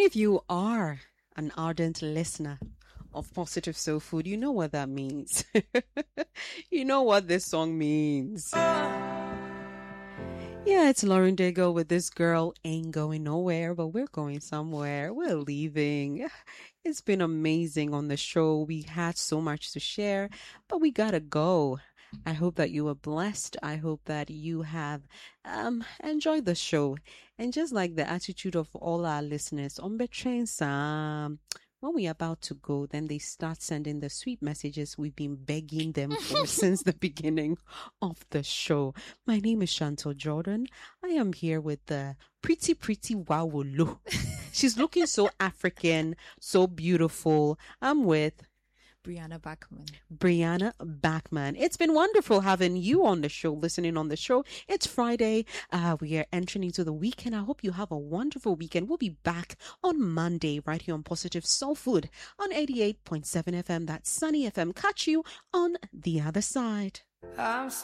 If you are an ardent listener of Positive Soul Food, you know what that means. You know what this song means. Yeah, it's Lauren Daigle with This Girl Ain't Going Nowhere, but we're going somewhere. We're leaving. It's been amazing on the show. We had so much to share, but we gotta go. I hope that you were blessed. I hope that you have enjoyed the show. And just like the attitude of all our listeners, on Betrain Sam, when we're about to go, then they start sending the sweet messages we've been begging them for since the beginning of the show. My name is Chantal Jordan. I am here with the pretty Wawolo. She's looking so African, so beautiful. I'm with Brianna Backman. It's been wonderful having you on the show, listening on the show. It's Friday. We are entering into the weekend. I hope you have a wonderful weekend. We'll be back on Monday right here on Positive Soul Food on 88.7 FM. That's Sunny FM. Catch you on the other side.